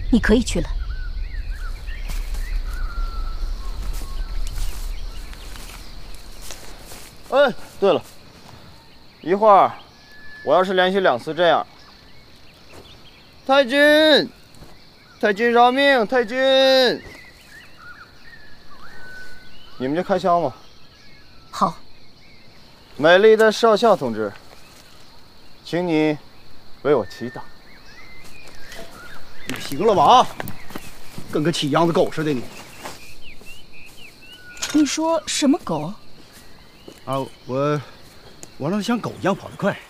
你可以去了。 哎，对了，一会儿我要是连续2次这样，太君，太君饶命！太君，你们就开枪吧。 好。 美丽的少校同志，请你为我祈祷。 你行了吧？跟个起秧子狗似的你。 你说什么狗？ 啊，我让它像狗一样跑得快。